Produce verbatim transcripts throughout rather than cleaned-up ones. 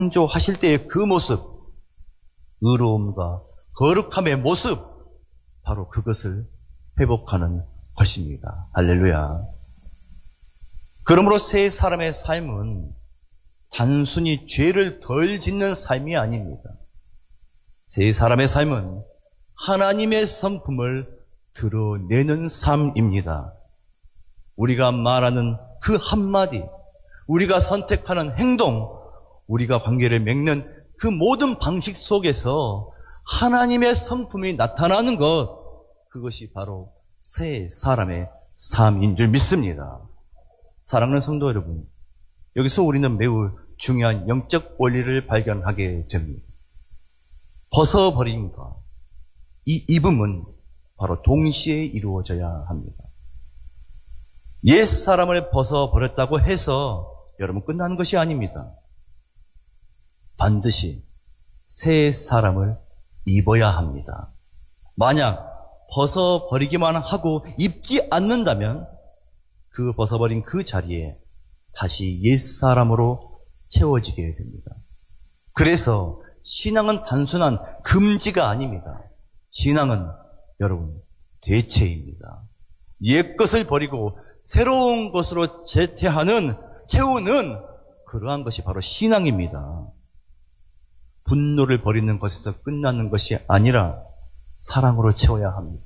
창조하실 때의 그 모습, 의로움과 거룩함의 모습, 바로 그것을 회복하는 것입니다. 할렐루야. 그러므로 새 사람의 삶은 단순히 죄를 덜 짓는 삶이 아닙니다. 새 사람의 삶은 하나님의 성품을 드러내는 삶입니다. 우리가 말하는 그 한마디, 우리가 선택하는 행동, 우리가 관계를 맺는 그 모든 방식 속에서 하나님의 성품이 나타나는 것, 그것이 바로 새 사람의 삶인 줄 믿습니다. 사랑하는 성도 여러분, 여기서 우리는 매우 중요한 영적 원리를 발견하게 됩니다. 벗어버림과 이 입음은 바로 동시에 이루어져야 합니다. 옛 사람을 벗어버렸다고 해서 여러분 끝나는 것이 아닙니다. 반드시 새 사람을 입어야 합니다. 만약 벗어버리기만 하고 입지 않는다면 그 벗어버린 그 자리에 다시 옛 사람으로 채워지게 됩니다. 그래서 신앙은 단순한 금지가 아닙니다. 신앙은 여러분 대체입니다. 옛 것을 버리고 새로운 것으로 재태하는, 채우는 그러한 것이 바로 신앙입니다. 분노를 버리는 것에서 끝나는 것이 아니라 사랑으로 채워야 합니다.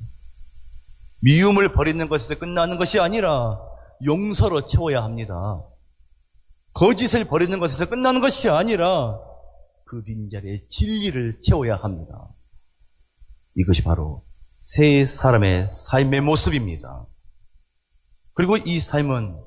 미움을 버리는 것에서 끝나는 것이 아니라 용서로 채워야 합니다. 거짓을 버리는 것에서 끝나는 것이 아니라 그 빈자리에 진리를 채워야 합니다. 이것이 바로 새 사람의 삶의 모습입니다. 그리고 이 삶은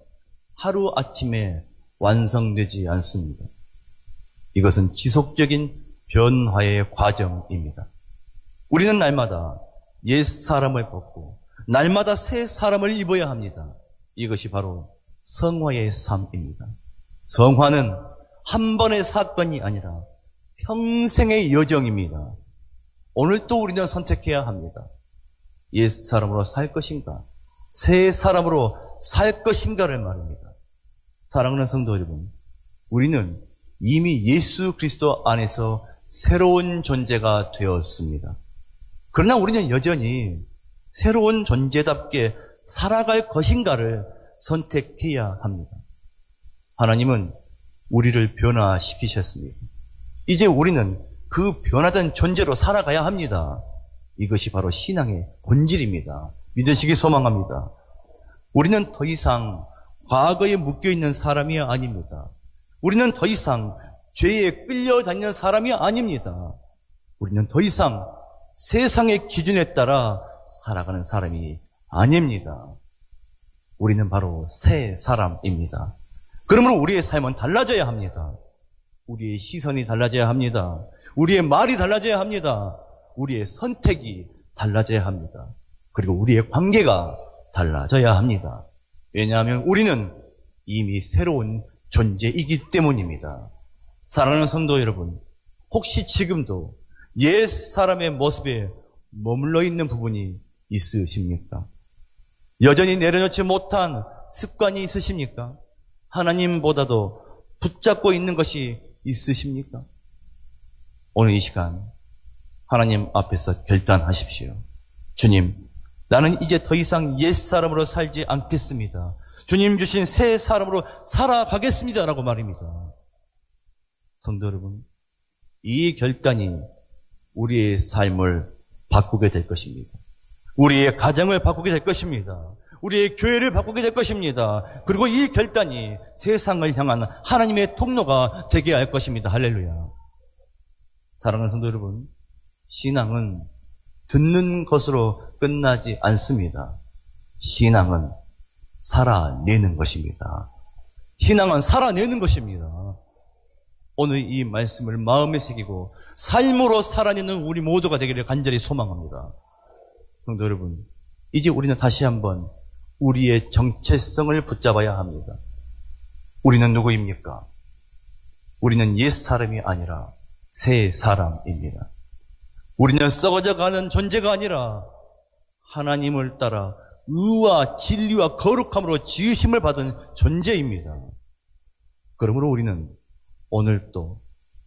하루아침에 완성되지 않습니다. 이것은 지속적인 변화의 과정입니다. 우리는 날마다 옛 사람을 벗고 날마다 새 사람을 입어야 합니다. 이것이 바로 성화의 삶입니다. 성화는 한 번의 사건이 아니라 평생의 여정입니다. 오늘 또 우리는 선택해야 합니다. 옛 사람으로 살 것인가? 새 사람으로 살 것인가를 말입니다. 사랑하는 성도 여러분, 우리는 이미 예수 그리스도 안에서 새로운 존재가 되었습니다. 그러나 우리는 여전히 새로운 존재답게 살아갈 것인가를 선택해야 합니다. 하나님은 우리를 변화시키셨습니다. 이제 우리는 그 변화된 존재로 살아가야 합니다. 이것이 바로 신앙의 본질입니다. 믿으시기 소망합니다. 우리는 더 이상 과거에 묶여있는 사람이 아닙니다. 우리는 더 이상 죄에 끌려다니는 사람이 아닙니다. 우리는 더 이상 세상의 기준에 따라 살아가는 사람이 아닙니다. 우리는 바로 새 사람입니다. 그러므로 우리의 삶은 달라져야 합니다. 우리의 시선이 달라져야 합니다. 우리의 말이 달라져야 합니다. 우리의 선택이 달라져야 합니다. 그리고 우리의 관계가 달라져야 합니다. 왜냐하면 우리는 이미 새로운 존재이기 때문입니다. 사랑하는 성도 여러분, 혹시 지금도 옛 사람의 모습에 머물러 있는 부분이 있으십니까? 여전히 내려놓지 못한 습관이 있으십니까? 하나님보다도 붙잡고 있는 것이 있으십니까? 오늘 이 시간 하나님 앞에서 결단하십시오. 주님, 나는 이제 더 이상 옛 사람으로 살지 않겠습니다. 주님 주신 새 사람으로 살아가겠습니다. 라고 말입니다. 성도 여러분, 이 결단이 우리의 삶을 바꾸게 될 것입니다. 우리의 가정을 바꾸게 될 것입니다. 우리의 교회를 바꾸게 될 것입니다. 그리고 이 결단이 세상을 향한 하나님의 통로가 되게 할 것입니다. 할렐루야. 사랑하는 성도 여러분, 신앙은 듣는 것으로 끝나지 않습니다. 신앙은 살아내는 것입니다. 신앙은 살아내는 것입니다. 오늘 이 말씀을 마음에 새기고 삶으로 살아내는 우리 모두가 되기를 간절히 소망합니다. 성도 여러분, 이제 우리는 다시 한번 우리의 정체성을 붙잡아야 합니다. 우리는 누구입니까? 우리는 옛 사람이 아니라 새 사람입니다. 우리는 썩어져가는 존재가 아니라 하나님을 따라 의와 진리와 거룩함으로 지으심을 받은 존재입니다. 그러므로 우리는 오늘 또